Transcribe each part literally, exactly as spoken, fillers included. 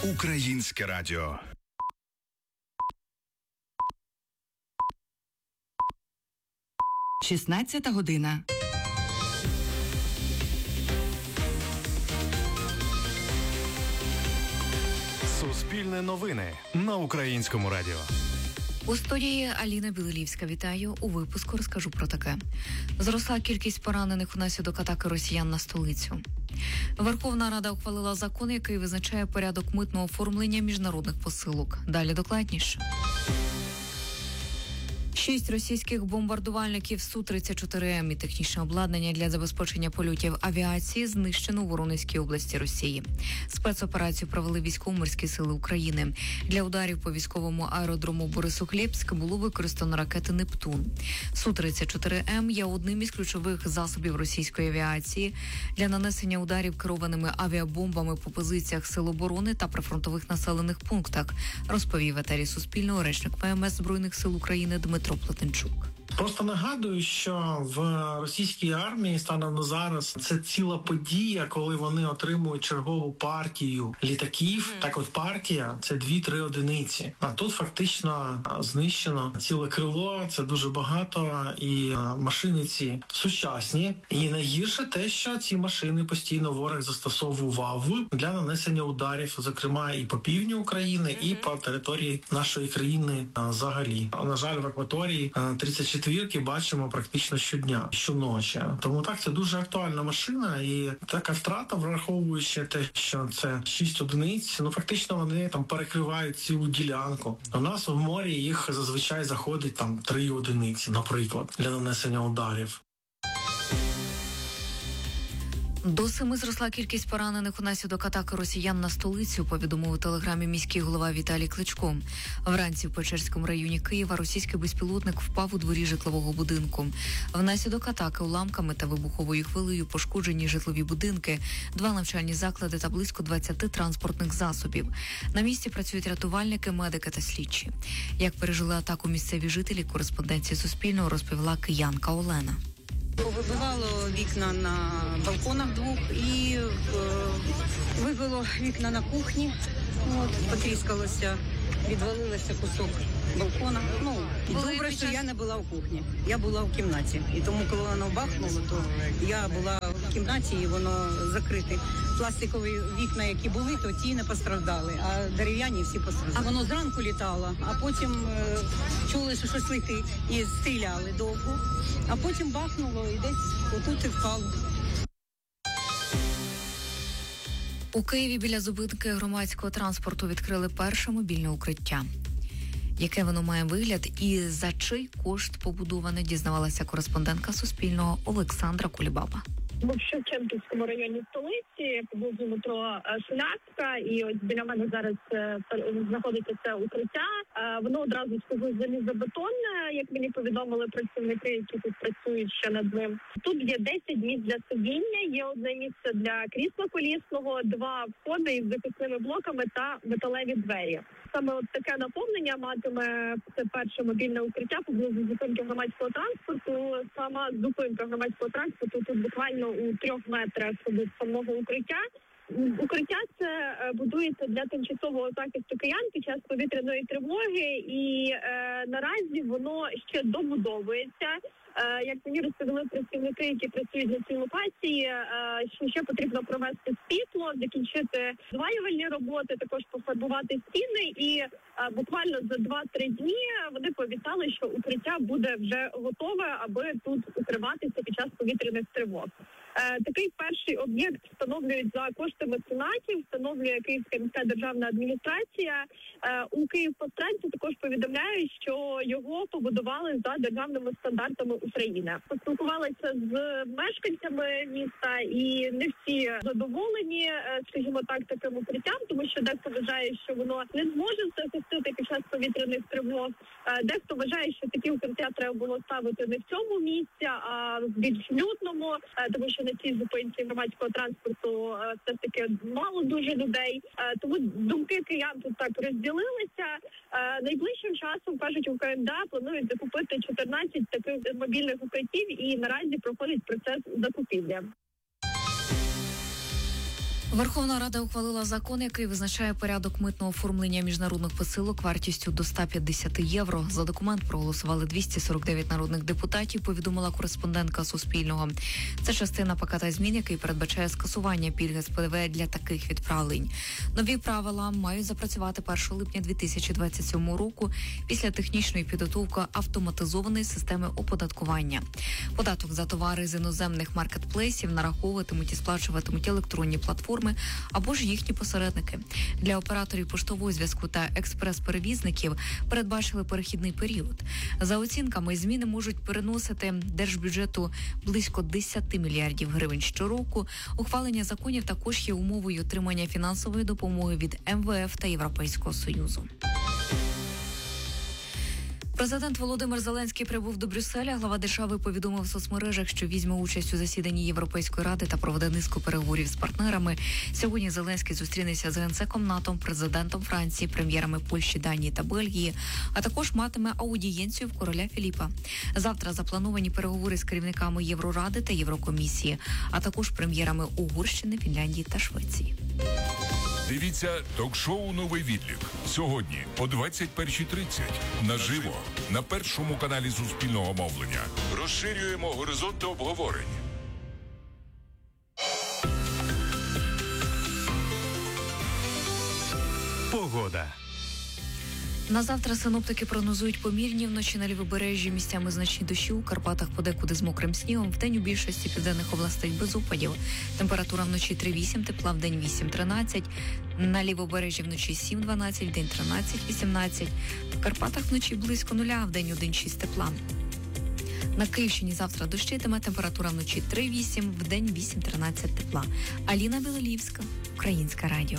Українське радіо. шістнадцята година. Суспільне новини на Українському радіо. У студії Аліна Білилівська. Вітаю. У випуску розкажу про таке. Зросла кількість поранених внаслідок атаки росіян на столицю. Верховна Рада ухвалила закон, який визначає порядок митного оформлення міжнародних посилок. Далі докладніше. Шість російських бомбардувальників Су тридцять чотири М і технічне обладнання для забезпечення польотів авіації знищено у Воронезькій області Росії. Спецоперацію провели військово-морські сили України. Для ударів по військовому аеродрому Борисоглебськ було використано ракети «Нептун». Су тридцять чотири М є одним із ключових засобів російської авіації для нанесення ударів керованими авіабомбами по позиціях сил оборони та прифронтових населених пунктах, розповів в етері Суспільного речник Ве Ем Ес Збройних сил України Дмитро Плетенчук. Просто нагадую, що в російській армії станом на зараз це ціла подія, коли вони отримують чергову партію літаків. Mm. Так от партія – це дві-три одиниці. А тут фактично знищено ціле крило, це дуже багато, і машини ці сучасні. І найгірше те, що ці машини постійно ворог застосовував для нанесення ударів, зокрема і по півдню України, mm-hmm. і по території нашої країни взагалі. На жаль, в акваторії тридцять четвірки бачимо практично щодня, щоночі. Тому так, це дуже актуальна машина, і така втрата, враховуючи те, що це шість одиниць, ну фактично вони там перекривають цілу ділянку. У нас в морі їх зазвичай заходить там три одиниці, наприклад, для нанесення ударів. До семи зросла кількість поранених унаслідок атаки росіян на столицю, повідомив у телеграмі міський голова Віталій Кличко. Вранці в Печерському районі Києва російський безпілотник впав у дворі житлового будинку. Внаслідок атаки уламками та вибуховою хвилею пошкоджені житлові будинки, два навчальні заклади та близько двадцяти транспортних засобів. На місці працюють рятувальники, медики та слідчі. Як пережили атаку місцеві жителі, кореспонденції Суспільного розповіла киянка Олена. Вибивало вікна на балконах двох і е, вибило вікна на кухні, от, потріскалося, відвалилося кусок балкона. Ну, добре, що я не була в кухні, я була в кімнаті. І тому, коли воно бахнуло, то я була в кімнаті і воно закрите. Пластикові вікна, які були, то ті не постраждали, а дерев'яні всі постраждали. А воно зранку літало, а потім е, чули, що щось летить, і стріляли довго, а потім бахнуло і десь отут і впало. У Києві біля зупинки громадського транспорту відкрили перше мобільне укриття. Яке воно має вигляд і за чий кошт побудоване, дізнавалася кореспондентка Суспільного Олександра Кулібаба. Ми в Шевченківському районі столиці, поблизу метро Шуляцька, і ось біля мене зараз знаходиться це укриття. Воно одразу залізобетонне, як мені повідомили працівники, які тут працюють ще над ним. Тут є десять місць для сидіння, є одне місце для крісла колісного, два входи із захисними блоками та металеві двері. Саме от таке наповнення матиме це перше мобільне укриття поблизу зупинки громадського транспорту. Сама зупинка громадського транспорту тут буквально у трьох метрах від самого укриття. Укриття це будується для тимчасового захисту киян під час повітряної тривоги, і е, наразі воно ще добудовується. Е, як мені розповіли працівники, які працюють на цій локації, е, що ще потрібно провести світло, закінчити зварювальні роботи, також пофарбувати стіни, і е, буквально за два-три дні вони пообіцяли, що укриття буде вже готове, аби тут укриватися під час повітряних тривог. Е, такий перший об'єкт встановлюють за кошти меценатів, встановлює Київська міська державна адміністрація. Е, у Київпостранці також повідомляють, що його побудували за державними стандартами України. Поспілкувалася з мешканцями міста, і не всі задоволені, е, скажімо так, таким укриттям, тому що дехто вважає, що воно не зможе захистити під час повітряних тривог. Е, дехто вважає, що такі укриття треба було ставити не в цьому місці, а в більш людному, е, тому що на цій зупинці громадського транспорту е, все ж таки мало дуже людей. Е, тому думки киян тут так розділилися. Е, найближчим часом, кажуть, у КМДА планують закупити чотирнадцять таких мобільних укриттів, і наразі проходить процес закупівлі. Верховна Рада ухвалила закон, який визначає порядок митного оформлення міжнародних посилок вартістю до ста п'ятдесят євро. За документ проголосували двісті сорок дев'ять народних депутатів, повідомила кореспондентка Суспільного. Це частина пакета змін, який передбачає скасування пільги з ПДВ для таких відправлень. Нові правила мають запрацювати першого липня дві тисячі двадцять сьомого року після технічної підготовки автоматизованої системи оподаткування. Податок за товари з іноземних маркетплейсів нараховуватимуть і сплачуватимуть електронні платформи або ж їхні посередники. Для операторів поштового зв'язку та експрес-перевізників передбачили перехідний період. За оцінками, зміни можуть переносити держбюджету близько десять мільярдів гривень щороку. Ухвалення законів також є умовою отримання фінансової допомоги від ем ве еф та Європейського Союзу. Президент Володимир Зеленський прибув до Брюсселя. Глава держави повідомив в соцмережах, що візьме участь у засіданні Європейської ради та проведе низку переговорів з партнерами. Сьогодні Зеленський зустрінеться з генсеком НАТО, президентом Франції, прем'єрами Польщі, Данії та Бельгії, а також матиме аудієнцію в короля Філіпа. Завтра заплановані переговори з керівниками Євроради та Єврокомісії, а також прем'єрами Угорщини, Фінляндії та Швеції. Дивіться ток-шоу «Новий відлік» сьогодні о двадцять першій тридцять. Наживо на першому каналі Суспільного мовлення. Розширюємо горизонти обговорень. Погода. На завтра синоптики прогнозують помірні, вночі на лівобережжі місцями значні дощі, у Карпатах подекуди з мокрим снігом, вдень у більшості південних областей без опадів. Температура вночі три-вісім, тепла вдень вісім-тринадцять, на лівобережжі вночі сім-дванадцять, вдень тринадцять-вісімнадцять, в Карпатах вночі близько нуля, вдень один-шість тепла. На Київщині завтра дощитиме, температура вночі три-вісім, вдень вісім-тринадцять тепла. Аліна Білолівська, Українське радіо.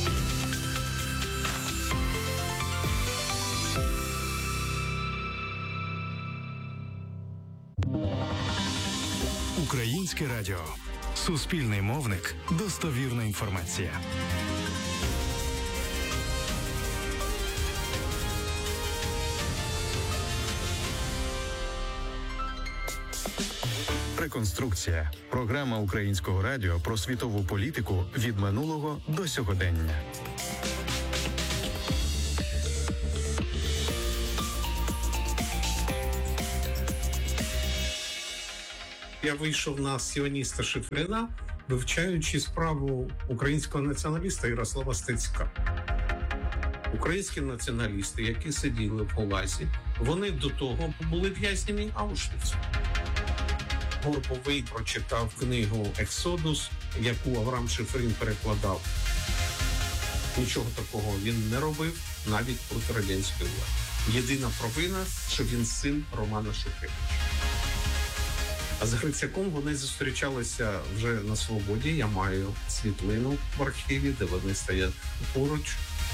Українське радіо. Суспільний мовник. Достовірна інформація. Реконструкція. Програма Українського радіо про світову політику від минулого до сьогодення. Я вийшов на сіоніста Шифрина, вивчаючи справу українського націоналіста Ярослава Стецька. Українські націоналісти, які сиділи в Гулазі, вони до того були в'язнями Аушвіцу. Горбовий прочитав книгу «Ексодус», яку Авраам Шифрин перекладав. Нічого такого він не робив, навіть проти радянської влади. Єдина провина, що він син Романа Шухевича. А з Грицяком вони зустрічалися вже на свободі. Я маю світлину в архіві, де вони стоять поруч.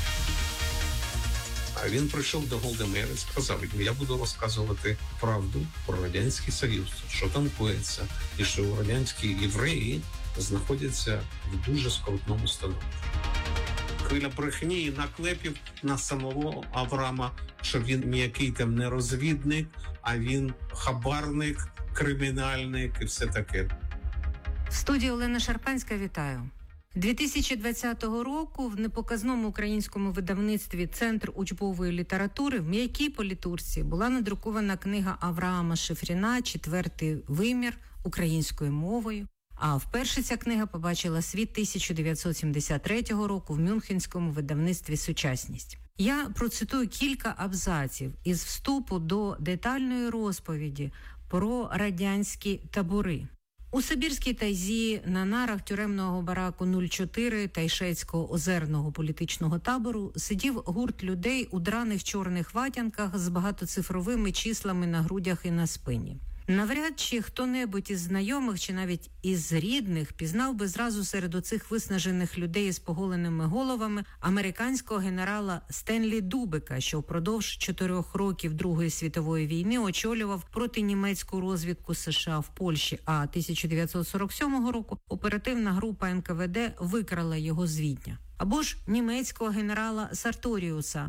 А він прийшов до Голдемейра і сказав, я буду розказувати правду про Радянський Союз, що там коїться, і що радянські євреї знаходяться в дуже скрутному становищі. Хвиля брехні і наклепів на самого Авраама, що він ніякий там не розвідник, а він хабарник, кримінальник і все таке. В студії Олена Шарпанська, вітаю. дві тисячі двадцятого року в непоказному українському видавництві «Центр учбової літератури» в м'якій політурці була надрукована книга Авраама Шифрина «Четвертий вимір» українською мовою. А вперше ця книга побачила світ тисяча дев'ятсот сімдесят третього року в мюнхенському видавництві «Сучасність». Я процитую кілька абзаців із вступу до детальної розповіді про радянські табори. У Сибірській тайзі на нарах тюремного бараку нуль чотири Тайшетського озерного політичного табору сидів гурт людей у драних чорних ватянках з багатоцифровими числами на грудях і на спині. Навряд чи хто-небудь із знайомих чи навіть із рідних пізнав би зразу серед оцих виснажених людей з поголеними головами американського генерала Стенлі Дубека, що впродовж чотирьох років Другої світової війни очолював протинімецьку розвідку США в Польщі, а тисяча дев'ятсот сорок сьомого року оперативна група ен ка ве де викрала його з Відня. Або ж німецького генерала Сарторіуса,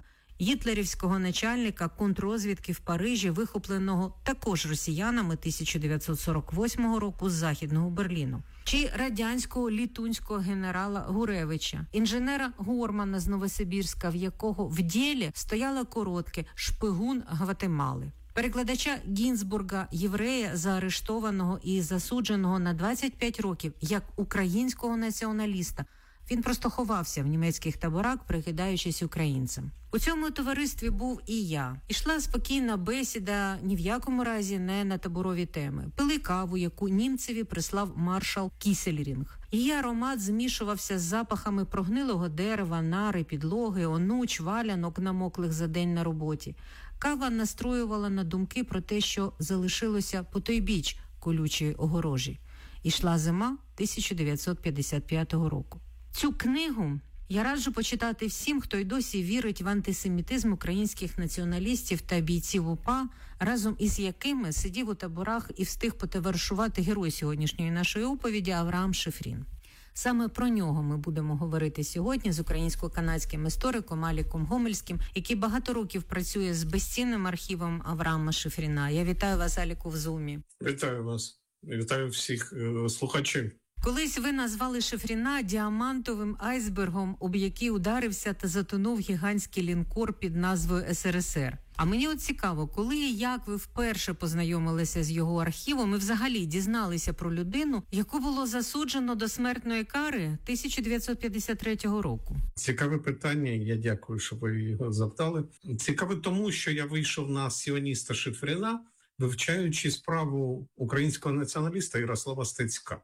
гітлерівського начальника контррозвідки в Парижі, вихопленого також росіянами тисяча дев'ятсот сорок восьмого року з Західного Берліну. Чи радянського літунського генерала Гуревича, інженера Гормана з Новосибірська, в якого в ділі стояло коротке «шпигун Гватемали». Перекладача Гінзбурга, єврея, заарештованого і засудженого на двадцять п'ять років як українського націоналіста. Він просто ховався в німецьких таборах, прикидаючись українцем. У цьому товаристві був і я. Ішла спокійна бесіда, ні в якому разі не на таборові теми. Пили каву, яку німцеві прислав маршал Кісельрінг. Її аромат змішувався з запахами прогнилого дерева, нари, підлоги, онуч, валянок, намоклих за день на роботі. Кава настроювала на думки про те, що залишилося по той біч колючої огорожі. Ішла зима тисяча дев'ятсот п'ятдесят п'ятого року. Цю книгу я раджу почитати всім, хто й досі вірить в антисемітизм українських націоналістів та бійців УПА, разом із якими сидів у таборах і встиг потоваришувати герой сьогоднішньої нашої оповіді Авраам Шифрін. Саме про нього ми будемо говорити сьогодні з українсько-канадським істориком Аліком Гомельським, який багато років працює з безцінним архівом Авраама Шифріна. Я вітаю вас, Аліку, в Зумі. Вітаю вас. Вітаю всіх е, слухачів. Колись ви назвали Шифріна діамантовим айсбергом, об який ударився та затонув гігантський лінкор під назвою ес ер ес ер. А мені от цікаво, коли і як ви вперше познайомилися з його архівом і взагалі дізналися про людину, яку було засуджено до смертної кари тисяча дев'ятсот п'ятдесят третього року? Цікаве питання, я дякую, що ви його запитали. Цікаве тому, що я вийшов на сіоніста Шифріна, вивчаючи справу українського націоналіста Ярослава Стецька.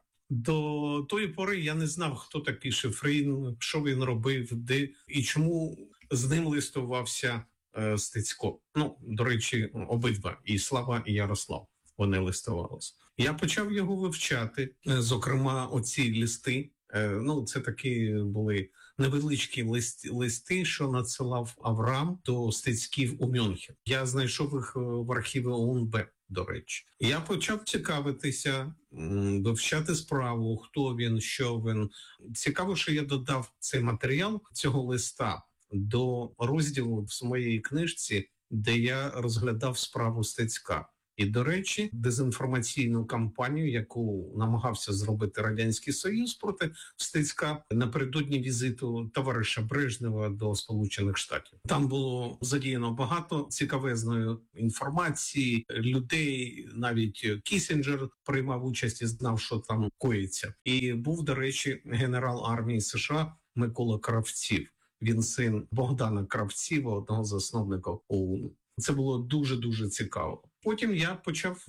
До тої пори я не знав, хто такий Шифрін, що він робив, де і чому з ним листувався е, Стецько. Ну, до речі, обидва, і Слава, і Ярослав, вони листувалися. Я почав його вивчати, е, зокрема, оці листи. Е, ну, це такі були невеличкі листи, листи, що надсилав Авраам до Стецьків у Мюнхен. Я знайшов їх в архіві о ен бе. До речі, я почав цікавитися, вивчати справу, хто він, що він. Цікаво, що я додав цей матеріал цього листа до розділу в моїй книжці, де я розглядав справу Стецька. І, до речі, дезінформаційну кампанію, яку намагався зробити Радянський Союз проти Стецька напередодні візиту товариша Брежнєва до Сполучених Штатів. Там було задіяно багато цікавезної інформації, людей, навіть Кісінджер приймав участь і знав, що там коїться. І був, до речі, генерал армії США Микола Кравців. Він син Богдана Кравцєва, одного з засновників о ен. Це було дуже-дуже цікаво. Потім я почав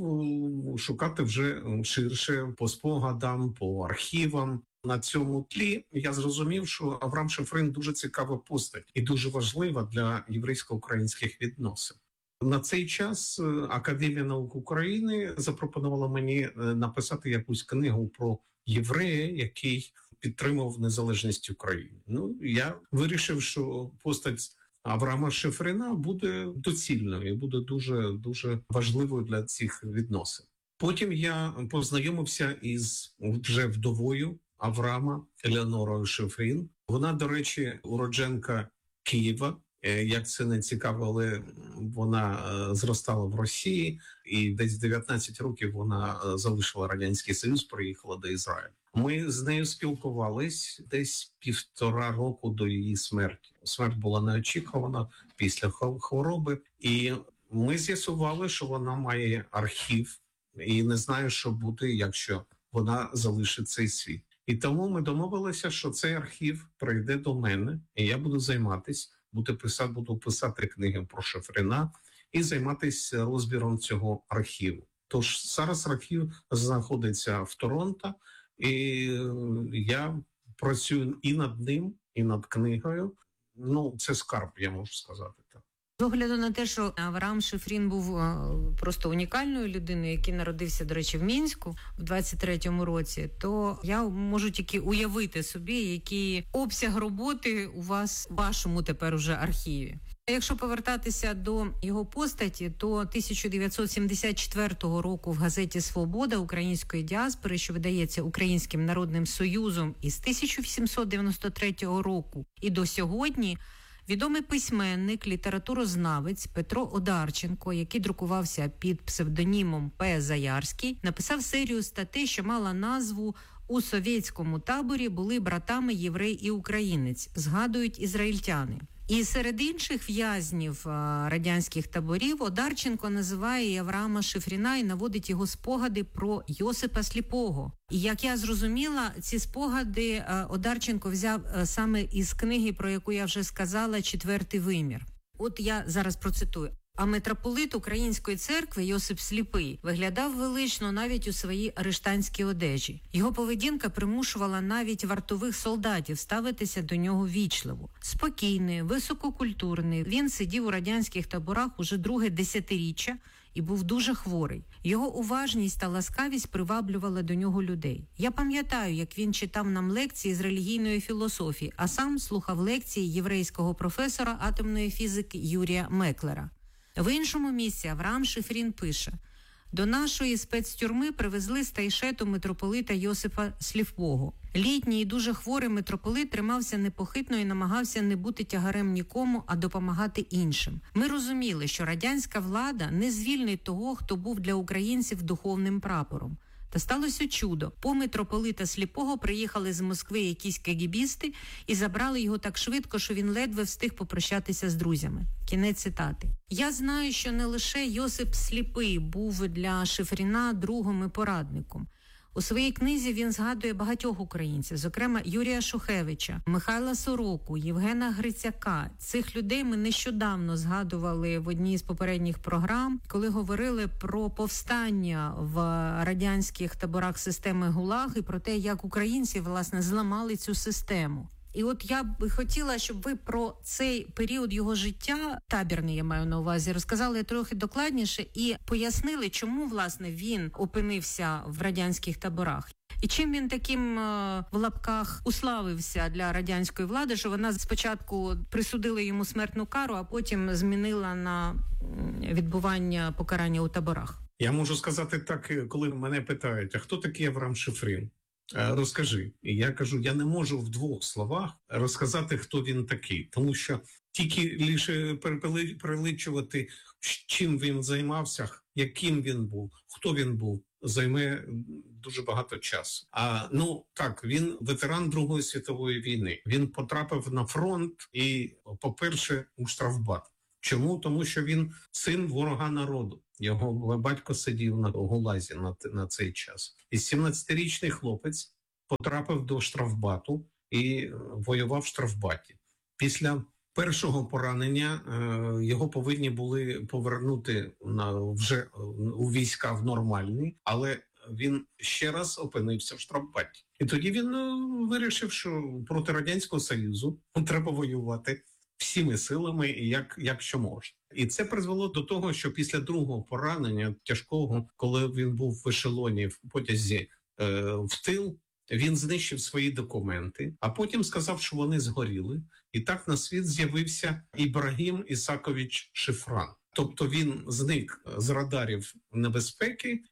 шукати вже ширше по спогадам, по архівам. На цьому тлі я зрозумів, що Авраам Шифрін дуже цікава постать і дуже важлива для єврейсько-українських відносин. На цей час Академія наук України запропонувала мені написати якусь книгу про єврея, який підтримував незалежність України. Ну, я вирішив, що постать Авраама Шифріна буде доцільною, буде дуже, дуже важливою для цих відносин. Потім я познайомився із вже вдовою Авраама Елеонорою Шифрін. Вона, до речі, уродженка Києва. Як це не цікаво, але вона зростала в Росії, і десь дев'ятнадцять років вона залишила Радянський Союз, приїхала до Ізраїлю. Ми з нею спілкувались десь півтора року до її смерті. Смерть була неочікувана після хвороби, і ми з'ясували, що вона має архів, і не знає, що буде, якщо вона залишить цей світ. І тому ми домовилися, що цей архів прийде до мене, і я буду займатися, буду писати, буду писати книги про Шифріна і займатися розбіром цього архіву. Тож зараз архів знаходиться в Торонто, і я працюю і над ним, і над книгою. Ну, це скарб, я можу сказати так. З огляду на те, що Авраам Шифрін був просто унікальною людиною, який народився, до речі, в Мінську в двадцять третьому році, то я можу тільки уявити собі, який обсяг роботи у вас в вашому тепер уже архіві. Якщо повертатися до його постаті, то тисяча дев'ятсот сімдесят четвертого року в газеті «Свобода» української діаспори, що видається Українським народним союзом, із тисяча вісімсот дев'яносто третього року і до сьогодні Відомий письменник, літературознавець Петро Одарченко, який друкувався під псевдонімом П. Заярський, написав серію статей, що мала назву «У совєтському таборі були братами єврей і українець», згадують ізраїльтяни. І серед інших в'язнів радянських таборів Одарченко називає Авраама Шифріна і наводить його спогади про Йосипа Сліпого. І як я зрозуміла, ці спогади Одарченко взяв саме із книги, про яку я вже сказала, «Четвертий вимір». От я зараз процитую. А митрополит Української церкви Йосип Сліпий виглядав велично навіть у своїй арештанській одежі. Його поведінка примушувала навіть вартових солдатів ставитися до нього вічливо. Спокійний, висококультурний, він сидів у радянських таборах уже друге десятиріччя і був дуже хворий. Його уважність та ласкавість приваблювали до нього людей. Я пам'ятаю, як він читав нам лекції з релігійної філософії, а сам слухав лекції єврейського професора атомної фізики Юрія Меклера. В іншому місці Авраам Шифрін пише: «До нашої спецтюрми привезли з Тайшету митрополита Йосипа Сліпого. Літній і дуже хворий митрополит тримався непохитно і намагався не бути тягарем нікому, а допомагати іншим. Ми розуміли, що радянська влада не звільнить того, хто був для українців духовним прапором. Та сталося чудо. По митрополита Сліпого приїхали з Москви якісь кегібісти і забрали його так швидко, що він ледве встиг попрощатися з друзями». Кінець цитати. Я знаю, що не лише Йосип Сліпий був для Шифріна другом і порадником. У своїй книзі він згадує багатьох українців, зокрема Юрія Шухевича, Михайла Сороку, Євгена Грицяка. Цих людей ми нещодавно згадували в одній з попередніх програм, коли говорили про повстання в радянських таборах системи ГУЛАГ і про те, як українці, власне, зламали цю систему. І от я б хотіла, щоб ви про цей період його життя, табірний я маю на увазі, розказали трохи докладніше і пояснили, чому, власне, він опинився в радянських таборах. І чим він таким, в лапках, уславився для радянської влади, що вона спочатку присудила йому смертну кару, а потім змінила на відбування покарання у таборах. Я можу сказати так, коли мене питають, а хто такий Авраам Шифрін? Розкажи. І я кажу, я не можу в двох словах розказати, хто він такий. Тому що тільки лише перелічувати, чим він займався, яким він був, хто він був, займе дуже багато часу. А ну так, він ветеран Другої світової війни. Він потрапив на фронт і, по-перше, у штрафбат. Чому? Тому що він син ворога народу. Його батько сидів на ГУЛАЗі на, на цей час. І сімнадцятирічний хлопець потрапив до штрафбату і воював в штрафбаті. Після першого поранення е, його повинні були повернути на, вже у війська в нормальні, але він ще раз опинився в штрафбаті. І тоді він ну, вирішив, що проти Радянського Союзу треба воювати всіми силами і як, як що можна. І це призвело до того, що після другого поранення тяжкого, коли він був в ешелоні в потязі е, в тил, він знищив свої документи, а потім сказав, що вони згоріли. І так на світ з'явився Ібрагім Ісакович Шифран. Тобто він зник з радарів небезпеки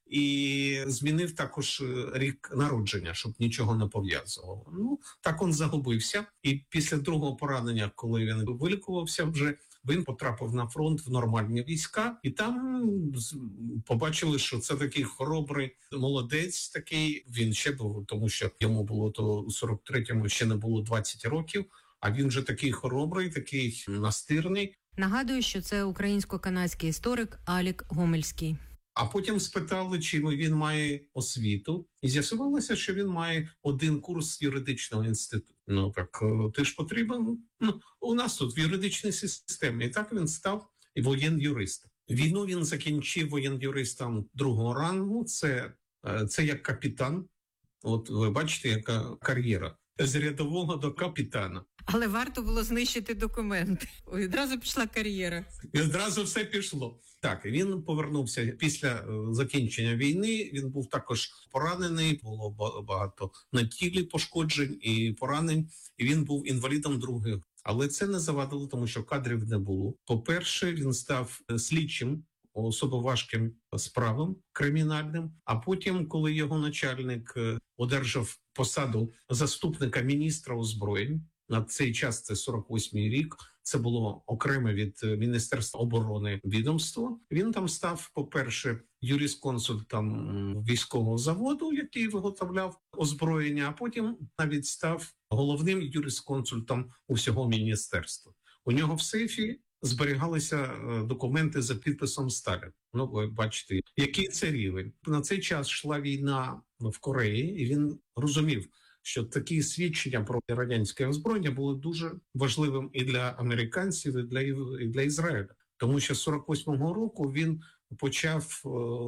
і змінив також рік народження, щоб нічого не пов'язувало. Ну, так він загубився. І після другого поранення, коли він вилікувався вже, він потрапив на фронт в нормальні війська, і там побачили, що це такий хоробрий молодець такий. Він ще був, тому що йому було то у сорок третьому ще не було двадцять років, а він вже такий хоробрий, такий настирний. Нагадую, що це українсько-канадський історик Алік Гомельський. А потім спитали, чи він має освіту, і з'ясувалося, що він має один курс юридичного інституту. Ну так, ти ж потрібен? Ну, у нас тут в юридичній системі. І так він став воєн-юристом. Війну він закінчив воєн-юристом другого рангу, це, це як капітан. От ви бачите, яка кар'єра. З рядового до капітана. Але варто було знищити документи. Одразу пішла кар'єра. І одразу все пішло. Так, він повернувся після закінчення війни, він був також поранений, було багато на тілі пошкоджень і поранень, і він був інвалідом другої. Але це не завадило, тому що кадрів не було. По-перше, він став слідчим особо важким справам кримінальним, а потім, коли його начальник одержав посаду заступника міністра озброєнь, На цей час, це сорок восьмий рік, це було окреме від Міністерства оборони відомство. Він там став, по-перше, юрисконсультом військового заводу, який виготовляв озброєння, а потім навіть став головним юрисконсультом усього міністерства. У нього в сейфі зберігалися документи за підписом Сталіна. Ну, ви бачите, який це рівень. На цей час йшла війна в Кореї, і він розумів, що такі свідчення про радянське озброєння були дуже важливим і для американців, і для, і для Ізраїля. Тому що з сорок восьмого року він почав,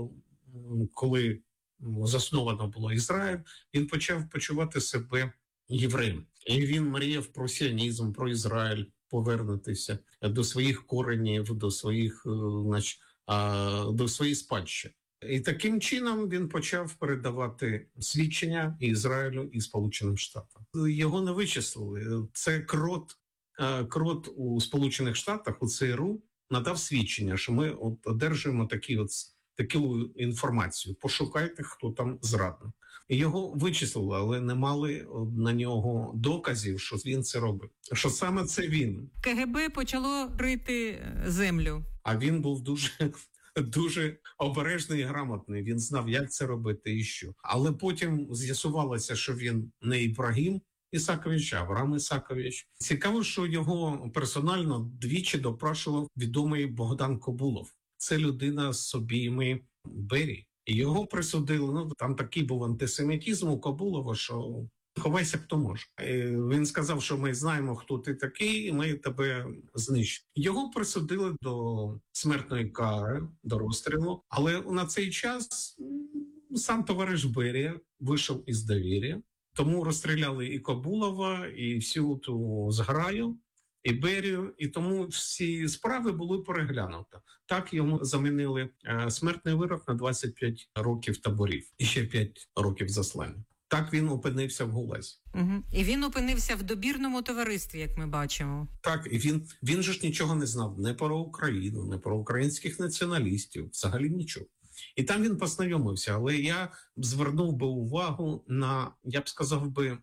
коли засновано було Ізраїль, він почав почувати себе євреєм. І він мріяв про сіонізм, про Ізраїль, повернутися до своїх коренів, до своїх, значить, до своєї спадщини. І таким чином він почав передавати свідчення і Ізраїлю, і Сполученим Штатам. Його не вичислили. Це крот, крот у Сполучених Штатах, у ЦРУ, надав свідчення, що ми от одержуємо такі от, таку інформацію. Пошукайте, хто там зрадник. І його вичислили, але не мали на нього доказів, що він це робить. Що саме це він. КГБ почало рити землю. А він був дуже... дуже обережний і грамотний. Він знав, як це робити і що. Але потім з'ясувалося, що він не Ібрагім Ісакович, а Авраам Ісакович. Цікаво, що його персонально двічі допрашував відомий Богдан Кобулов. Це людина з обійми Берії. І його присудили, ну, там такий був антисемітизм у Кобулова, що ховайся, хто може. І він сказав, що ми знаємо, хто ти такий, і ми тебе знищимо. Його присудили до смертної кари, до розстрілу. Але на цей час сам товариш Берія вийшов із довір'я. Тому розстріляли і Кобулова, і всю ту зграю, і Берію. І тому всі справи були переглянуті. Так йому замінили смертний вирок на двадцять п'ять років таборів. І ще п'ять років заслання. Так він опинився в ГУЛАЗі. Угу. І він опинився в добірному товаристві, як ми бачимо. Так, і він, він же ж нічого не знав не про Україну, не про українських націоналістів, взагалі нічого. І там він познайомився, але я звернув би увагу на, я б сказав би,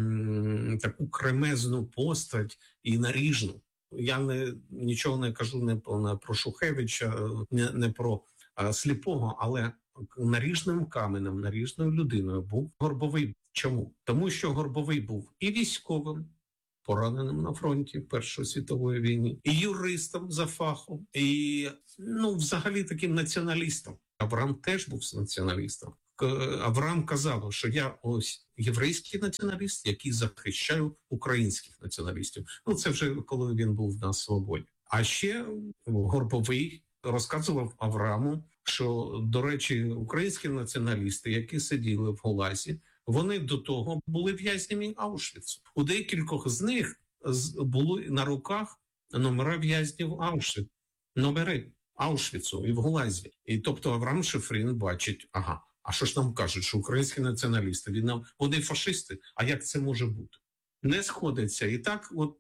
м- таку кремезну постать і наріжну. Я не, нічого не кажу не про, не про Шухевича, не, не про а, Сліпого, але наріжним каменем, наріжною людиною був Горбовий. Чому? Тому що Горбовий був і військовим, пораненим на фронті Першої світової війни, і юристом за фахом, і, ну, взагалі таким націоналістом. Авраам теж був націоналістом. Авраам казав, що я ось єврейський націоналіст, який захищає українських націоналістів. Ну, це вже коли він був на свободі. А ще Горбовий розказував Аврааму, що, до речі, українські націоналісти, які сиділи в ГУЛАЗі, вони до того були в'язнями Аушвіцу. У декількох з них були на руках номера в'язнів Аушвіцу, номери Аушвіцу і в ГУЛАЗі. І тобто Авраам Шифрин бачить, ага, а що ж нам кажуть, що українські націоналісти, він нам, вони фашисти, а як це може бути? Не сходиться. І так от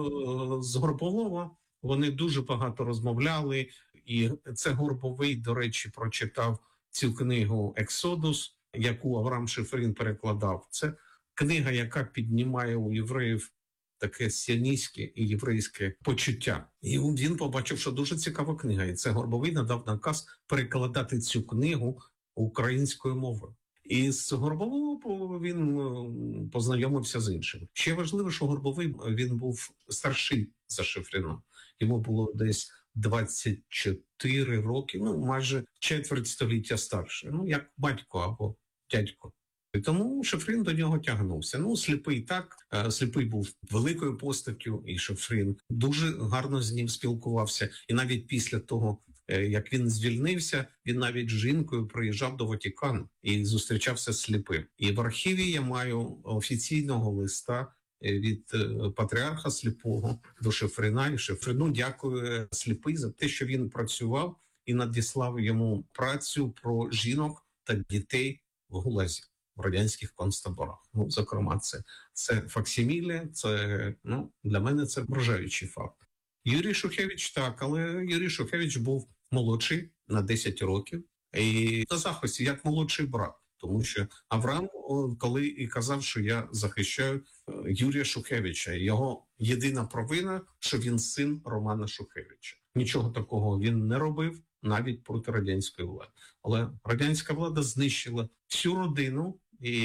з Горбового вони дуже багато розмовляли, і це Горбовий, до речі, прочитав цю книгу «Ексодус», яку Авраам Шифрин перекладав. Це книга, яка піднімає у євреїв таке сіоністське і єврейське почуття. І він побачив, що дуже цікава книга. І це Горбовий надав наказ перекладати цю книгу українською мовою. І з Горбового він познайомився з іншим. Ще важливо, що Горбовий, він був старший за Шифрина. Йому було десь двадцять чотири роки, ну майже четверть століття старше. Ну, як батько або дядько. І тому Шифрин до нього тягнувся. Ну, Сліпий так, Сліпий був великою постаттю, і Шифрин дуже гарно з ним спілкувався. І навіть після того, як він звільнився, він навіть з жінкою приїжджав до Ватикану і зустрічався з Сліпим. І в архіві я маю офіційного листа від патріарха Сліпого до Шифрина. І Шифрину дякує Сліпий за те, що він працював і надіслав йому працю про жінок та дітей в ГУЛАЗі, в радянських концтаборах. Ну, зокрема, це, це факсимілі, це, ну, для мене це вражаючий факт. Юрій Шухевич так, але Юрій Шухевич був молодший на десять років і на захисті, як молодший брат. Тому що Авраам, коли і казав, що я захищаю Юрія Шухевича, його єдина провина, що він син Романа Шухевича. Нічого такого він не робив, навіть проти радянської влади. Але радянська влада знищила всю родину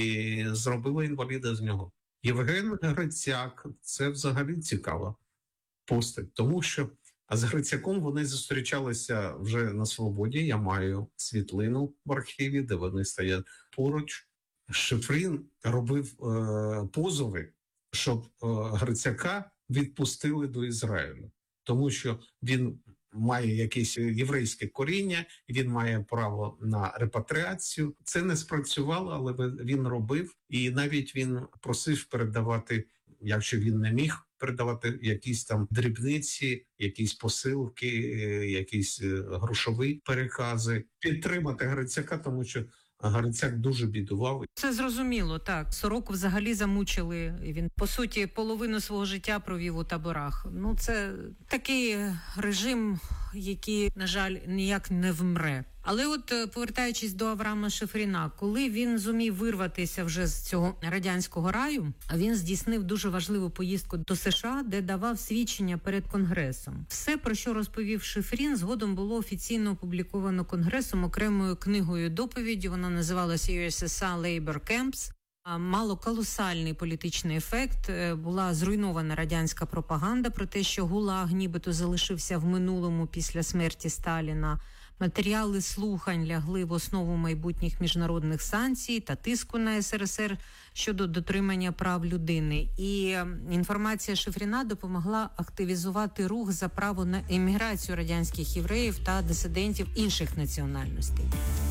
і зробила інваліда з нього. Євген Грицяк – це взагалі цікава постать, тому що а з Грицяком вони зустрічалися вже на свободі. Я маю світлину в архіві, де вони стоять поруч. Шифрін робив е, позови, щоб е, Грицяка відпустили до Ізраїлю. Тому що він має якесь єврейське коріння, він має право на репатріацію. Це не спрацювало, але він робив. І навіть він просив передавати, якщо він не міг, передавати якісь там дрібниці, якісь посилки, якісь грошові перекази, підтримати Грицяка, тому що Грицяк дуже бідував. Це зрозуміло, так. Сороку взагалі замучили. Він, по суті, половину свого життя провів у таборах. Ну, це такий режим, який, на жаль, ніяк не вмре. Але от, повертаючись до Авраама Шифріна, коли він зумів вирватися вже з цього радянського раю, він здійснив дуже важливу поїздку до США, де давав свідчення перед Конгресом. Все, про що розповів Шифрін, згодом було офіційно опубліковано Конгресом окремою книгою-доповіддю. Вона називалася ю ес ес ар Labor Camps. Мало колосальний політичний ефект. Була зруйнована радянська пропаганда про те, що ГУЛАГ нібито залишився в минулому після смерті Сталіна. Матеріали слухань лягли в основу майбутніх міжнародних санкцій та тиску на ес ер ес ер щодо дотримання прав людини. І інформація Шифріна допомогла активізувати рух за право на еміграцію радянських євреїв та дисидентів інших національностей.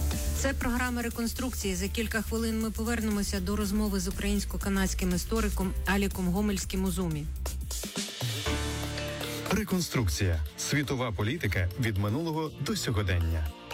Це програма реконструкції. За кілька хвилин ми повернемося до розмови з українсько-канадським істориком Аліком Гомельським у Зумі. Реконструкція. Світова політика від минулого до сьогодення.